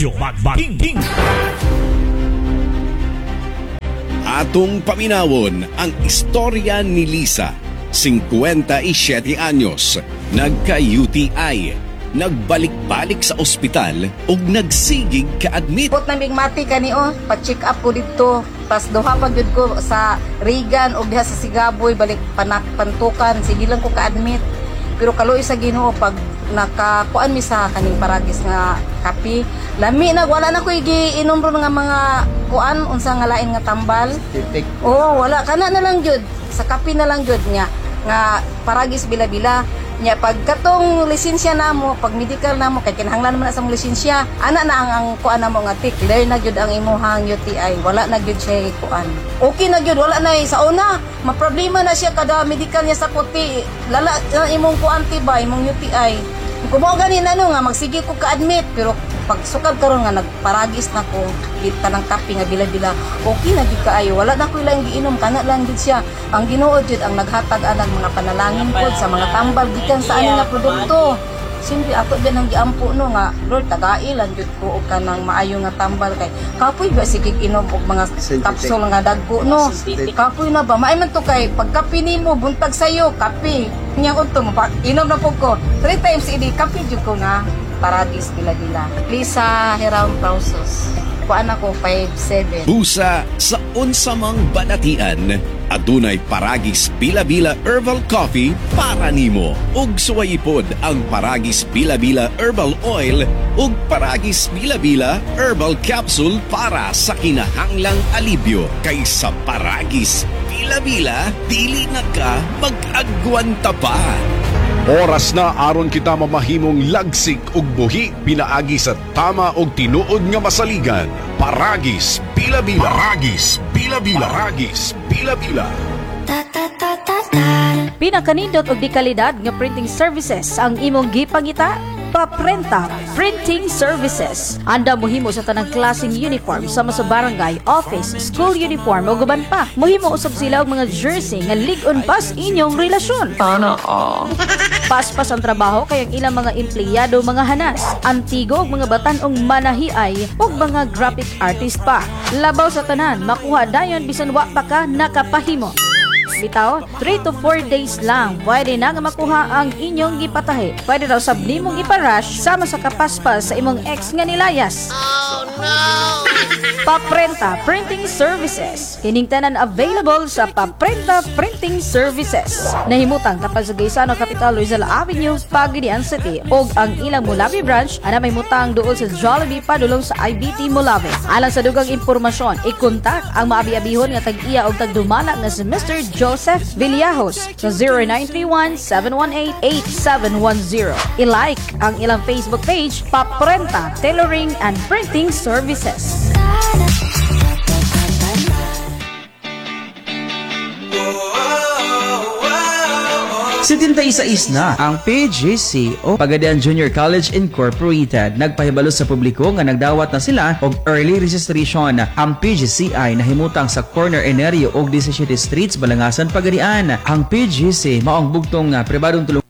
Radyo Magbating. Atong paminawon ang istorya ni Lisa, 57 anyos, nagka-UTI, nagbalik-balik sa ospital ug nagsigig ka-admit. Put na mati kani pa-check up ko dito. Pas duha pa gyud ko sa Regan ug diha sa Sigaboy balik pantukan, sige lang ko ka-admit. Pero kaloy sa Ginoo pag nakakuan mi sa kaning paragis nga kape, lami na wala na ko giinom ron nga mga kuan unsa nga lain nga tambal. Oo, wala kana na lang jud sa kape na lang jud nga paragis bila-bila nya pag katong lisensya namo, pag medical namo kay kinahanglan man sa lisensya, ana na ang kuan namo nga clear na gyud ang imuhang UTI, wala na gyud siya kuan. Okay na gyud, wala na sa una, maproblema na siya kada medical niya sa puti. Lala imong kuan tibay, imong UTI. Kung mo ganin nga magsige ko ka-admit, pero pag sukad karon nga nagparagis na ko kita ng kape nga bila-bila, okay na gyud kaayo, wala na ko ilang giinom, kana lang gyud siya. Ang Ginoo jud ang naghatag anang mga panalangin pod sa mga tambal gikan sa ani nga produkto. Simple ako din ang giampo no nga Lord tagailan jud ko og kanang maayo nga tambal kay kapoy ba sige inom og mga kapsul nga dagko no. Kapoy na ba maay man to kay pagkape nimo buntag sayo kape nya unto mo inom na pug ko 3 times idi kape jud ko nga paradis bila-bila. Lisa Heraum Pausos. Kuan ako 5'7". Busa sa unsamang banatian, adunay paragis bila-bila herbal coffee para nimo. Ug suwayipod ang paragis bila-bila herbal oil ug paragis bila-bila herbal capsule para sa kinahanglang alibyo. Kaysa paragis bila-bila, dili na ka mag-agwanta pa. Oras na aron kita mamahimong lagsik ug buhi pinaagi sa tama ug tinuod nga masaligan. Paragis bila-bila. Paragis bila-bila. Paragis bila-bila. Pinakanindot og di kalidad nga printing services ang imong gipangita. Paprenta Printing Services. Anda mohimo sa tanang klaseng uniform sama sa barangay, office, school uniform o guban pa. Mohimo usab sila og mga jersey nga lig-on pas inyong relasyon. Paspas ang trabaho kay ang ilang mga empleyado mga hanas, antigo og mga batan-ong manahiay ug mga graphic artist pa. Labaw sa tanan, makuha dayon bisan wa pa ka nakapahimo. Bitaw, 3 to 4 days lang pwede na nga makuha ang inyong gipatahi. Pwede daw sab nimong iparush sama sa kapaspas sa imong ex nga nilayas. Oh no! Paprenta Printing Services. Kining tanan available sa Paprenta Printing Services. Nahimutang kapag sa Gaisano Capital Rizal Avenue, Pagadian City. Og ang ilang Mulabi branch ana may mutang duol sa Jollibee padulong sa IBT Mulabi. Alang sa dugang impormasyon, i-kontak ang maabi-abihon nga tag-iya og tagdumala nga si Mr. Joseph Villajos sa 0931-718-8710. I-like ang ilang Facebook page, Paprenta Tailoring and Printing Services. 76 na ang PGC o Pagadian Junior College Incorporated. Nagpahibalo sa publiko nga nagdawat na sila og early registration. Ang PGC ay nahimutang sa corner Enerio og 17 Streets, Balangasan, Pagadian. Ang PGC maong bugtong pribadong tulong